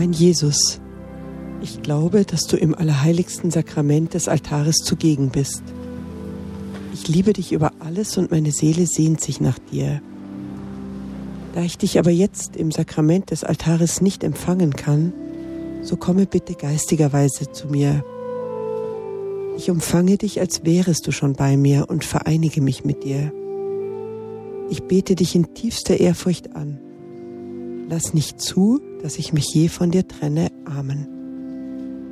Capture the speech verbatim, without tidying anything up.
Mein Jesus, ich glaube, dass du im allerheiligsten Sakrament des Altares zugegen bist. Ich liebe dich über alles und meine Seele sehnt sich nach dir. Da ich dich aber jetzt im Sakrament des Altares nicht empfangen kann, so komme bitte geistigerweise zu mir. Ich umfange dich, als wärest du schon bei mir und vereinige mich mit dir. Ich bete dich in tiefster Ehrfurcht an. Lass nicht zu, dass ich mich je von dir trenne. Amen.